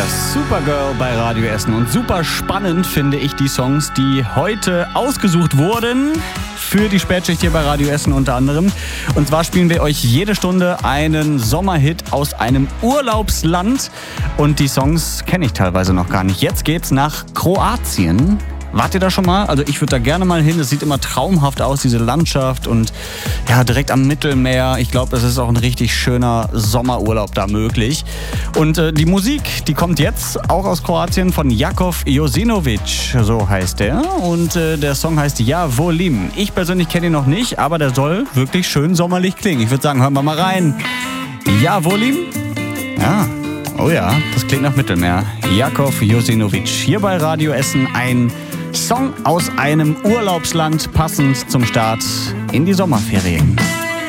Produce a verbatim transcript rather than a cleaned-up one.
Supergirl bei Radio Essen. Und super spannend finde ich die Songs, die heute ausgesucht wurden für die Spätschicht hier bei Radio Essen unter anderem. Und zwar spielen wir euch jede Stunde einen Sommerhit aus einem Urlaubsland. Und die Songs kenne ich teilweise noch gar nicht. Jetzt geht's nach Kroatien. Wart ihr da schon mal? Also ich würde da gerne mal hin. Es sieht immer traumhaft aus, diese Landschaft und ja, direkt am Mittelmeer. Ich glaube, das ist auch ein richtig schöner Sommerurlaub da möglich. Und äh, die Musik, die kommt jetzt auch aus Kroatien von Jakov Josinovic, so heißt der. Und äh, der Song heißt Ja Volim. Ich persönlich kenne ihn noch nicht, aber der soll wirklich schön sommerlich klingen. Ich würde sagen, hören wir mal rein. Ja Volim? Ja. Oh ja, das klingt nach Mittelmeer. Jakov Josinovic hier bei Radio Essen, ein Song aus einem Urlaubsland, passend zum Start in die Sommerferien.